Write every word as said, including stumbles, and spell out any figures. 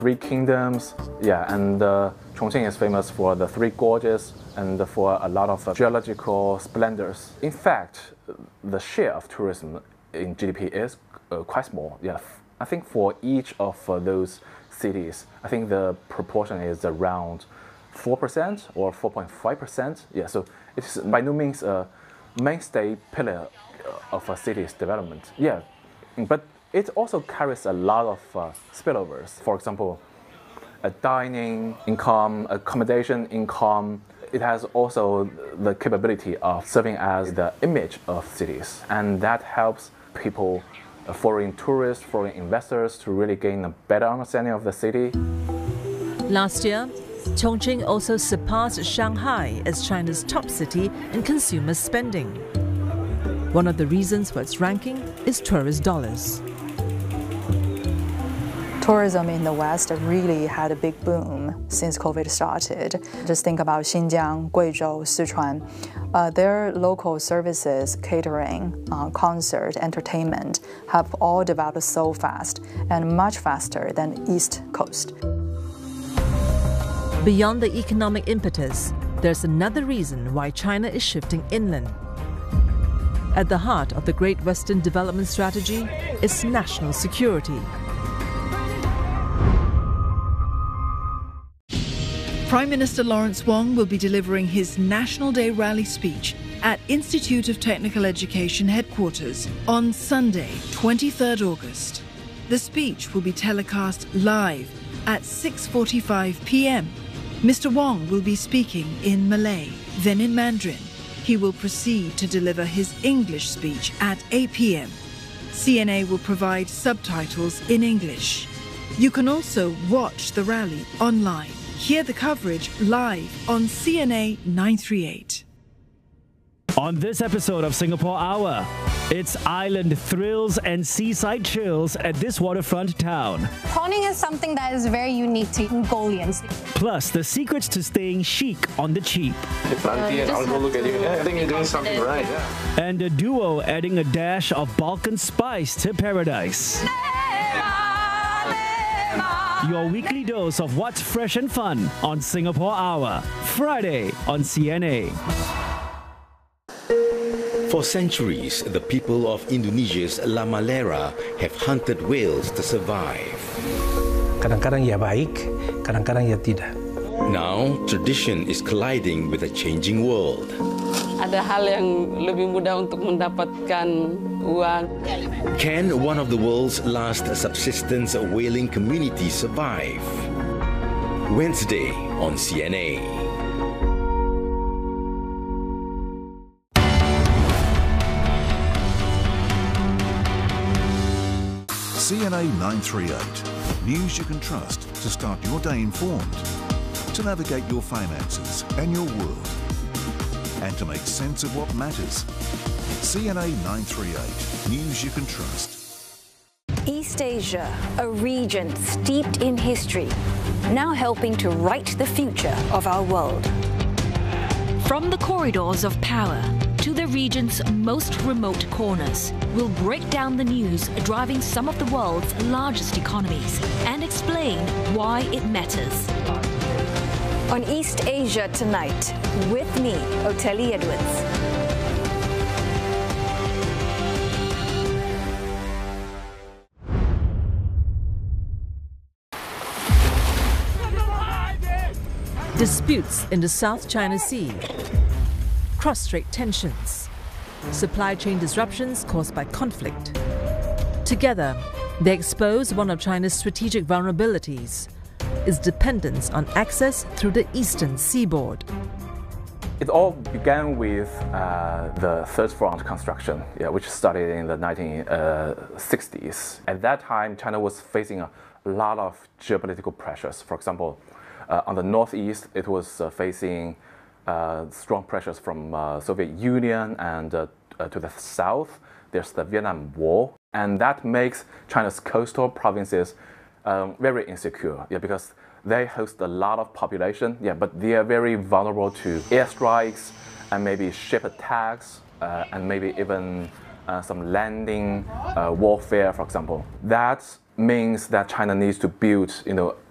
Three Kingdoms, yeah, and uh, Chongqing is famous for the Three Gorges and for a lot of uh, geological splendors. In fact, the share of tourism in G D P is uh, quite small. Yeah, I think for each of uh, those cities, I think the proportion is around four percent or four point five percent. Yeah, so it's by no means a mainstay pillar of a city's development. Yeah, but it also carries a lot of uh, spillovers. For example, a dining income, accommodation income. It has also the capability of serving as the image of cities, and that helps people, uh, foreign tourists, foreign investors, to really gain a better understanding of the city. Last year, Chongqing also surpassed Shanghai as China's top city in consumer spending. One of the reasons for its ranking is tourist dollars. Tourism in the West really had a big boom since COVID started. Just think about Xinjiang, Guizhou, Sichuan. Uh, their local services, catering, uh, concert, entertainment have all developed so fast and much faster than East Coast. Beyond the economic impetus, there's another reason why China is shifting inland. At the heart of the Great Western Development Strategy is national security. Prime Minister Lawrence Wong will be delivering his National Day rally speech at Institute of Technical Education headquarters on Sunday, twenty-third August. The speech will be telecast live at six forty-five p m Mister Wong will be speaking in Malay, then in Mandarin. He will proceed to deliver his English speech at eight p m C N A will provide subtitles in English. You can also watch the rally online. Hear the coverage live on C N A nine thirty-eight. On this episode of Singapore Hour, it's island thrills and seaside chills at this waterfront town. Prawning is something that is very unique to Mongolians. Plus, the secrets to staying chic on the cheap. If Auntie and Uncle look at you, yeah, I think you're doing something right. Yeah. And a duo adding a dash of Balkan spice to paradise. Your weekly dose of what's fresh and fun on Singapore Hour, Friday on C N A. For centuries, the people of Indonesia's La Malera have hunted whales to survive. Kadang-kadang ia baik, kadang-kadang ia tidak. Now, tradition is colliding with a changing world. Ada hal yang lebih mudah untuk mendapatkan uang. Can one of the world's last subsistence whaling communities survive? Wednesday on C N A. C N A nine thirty-eight. News you can trust to start your day informed, to navigate your finances and your world, and to make sense of what matters. C N A nine thirty-eight. News you can trust. East Asia, a region steeped in history, now helping to write the future of our world. From the corridors of power to the region's most remote corners, we'll break down the news driving some of the world's largest economies and explain why it matters. On East Asia Tonight, with me, Oteli Edwards. Disputes in the South China Sea, cross-strait tensions, supply chain disruptions caused by conflict. Together, they expose one of China's strategic vulnerabilities, its dependence on access through the eastern seaboard. It all began with uh, the Third Front construction, yeah, which started in the nineteen sixties. At that time, China was facing a lot of geopolitical pressures. For example, uh, on the northeast, it was uh, facing uh, strong pressures from uh, Soviet Union, and uh, uh, to the south, there's the Vietnam War, and that makes China's coastal provinces um, very insecure, yeah, because they host a lot of population, yeah, but they are very vulnerable to airstrikes and maybe ship attacks, uh, and maybe even uh, some landing uh, warfare, for example. That means that China needs to build, you know,